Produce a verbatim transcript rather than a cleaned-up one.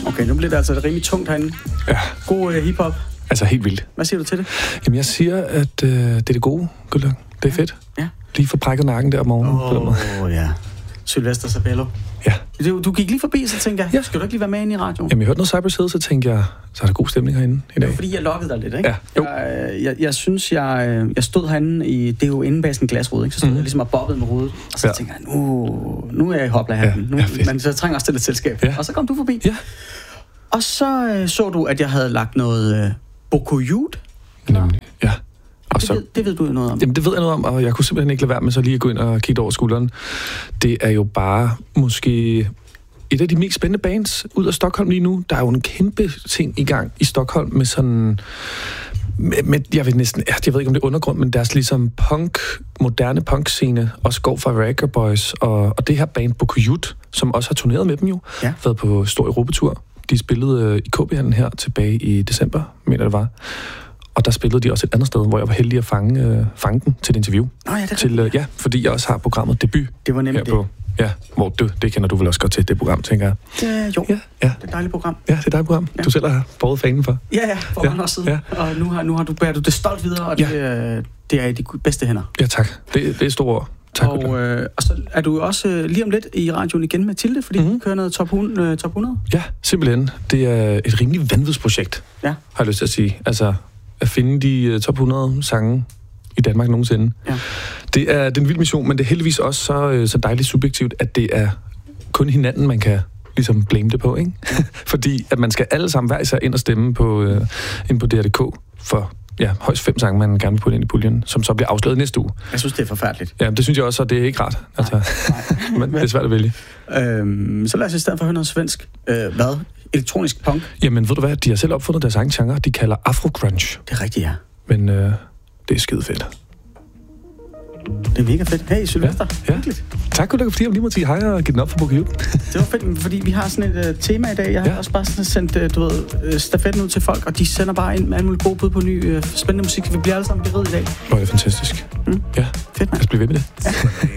Okay, nu bliver det altså rimelig tungt herinde. Ja. God uh, hiphop. Altså helt vildt. Hvad siger du til det? Jamen jeg siger, at øh, det er det gode, Gulløg. Det er fedt. Ja. Lige for brækket nakken der om morgenen. Åh, oh, ja. Sylvester Sabello. Ja. Du, du gik lige forbi, så tænkte jeg, ja. Skal du ikke lige være med inde i radioen? Jamen jeg hørte noget Cypress Hill, så tænkte jeg, så er der god stemning herinde i dag. Fordi jeg lokkede dig lidt, ikke? Ja. Jo. Jeg, jeg, jeg synes, jeg, jeg stod herinde i, det er jo inde bag sådan en glasrude, ikke? Så stod mm. jeg ligesom og bobbede med hovedet. Og så ja. tænkte jeg, nu, nu er jeg i hopla her. Ja. Nu, ja, men så trænger jeg også til lidt selskab. Ja. Og så kom du forbi. Ja. Og så øh, så du, at jeg havde lagt noget øh, Bokuyut. Nemlig, ja. Og det, så, ved, det ved du jo noget om. Jamen, det ved jeg noget om, og jeg kunne simpelthen ikke lade være med så lige at gå ind og kigge over skulderen. Det er jo bare måske et af de mest spændende bands ud af Stockholm lige nu. Der er jo en kæmpe ting i gang i Stockholm med sådan... Med, med, jeg ved næsten... Jeg ved ikke, om det er undergrund, men deres ligesom punk, moderne punk-scene også går fra Rager Boys, og, og det her band Bokuyut, som også har turneret med dem jo, ja. Været på stor Europatur. De spillede øh, i K B-hallen her tilbage i december, mener det var. Og der spillede de også et andet sted, hvor jeg var heldig at fange, øh, fange den til et interview. Nå ja, det til, øh, ja, fordi jeg også har programmet Debut. Det var nemlig det. På, ja, hvor du, det kender du vel også godt til, det program, tænker jeg. Øh, jo, ja, ja. Det er et dejligt program. Ja, det er et dejligt program. Ja. Du selv har båret fanen for. Ja, ja, for mange år siden. Ja. Og nu har, nu har du bæret du det stolt videre, og det, ja. det er i de bedste hænder. Ja, tak. Det, det er store ord. Tak, og, øh, og så er du også øh, lige om lidt i radioen igen med Tilde, fordi mm-hmm. du kører noget top hundrede, øh, top hundrede. Ja, simpelthen. Det er et rimelig vanvidsprojekt, ja. Har jeg lyst til at sige. Altså, at finde de uh, top hundrede sange i Danmark nogensinde. Ja. Det er den vilde mission, men det er heldigvis også så, uh, så dejligt subjektivt, at det er kun hinanden, man kan ligesom blame det på, ikke? Ja. Fordi at man skal alle sammen hver især ind og stemme på, uh, ind på D R punktum D K for ja, højst fem sange, man gerne vil putte ind i puljen, som så bliver afsløret næste uge. Jeg synes, det er forfærdeligt. Ja, det synes jeg også, og det er ikke rart. Altså, nej, nej. Men det er svært at vælge. Øhm, så lad os i stedet for høre noget svensk. Øh, hvad? Elektronisk punk? Jamen, ved du hvad? De har selv opfundet deres egen genre. De kalder afro-grunge. Det er rigtigt, ja. Men øh, det er skide fedt. Det er mega fedt. Hey, Sylvester. Ja, ja. Tak, fordi jeg lige måtte sige hej og give den op for Bokuyut. Det var fedt, fordi vi har sådan et uh, tema i dag. Jeg har ja. også bare sådan sendt uh, du ved, uh, stafetten ud til folk, og de sender bare ind med alle mulige gode bud på ny uh, spændende musik. Vi bliver alle sammen berigede i dag. Hvor er det fantastisk. Mm. Ja, fedt, man. Lad os blive ved med det. Ja.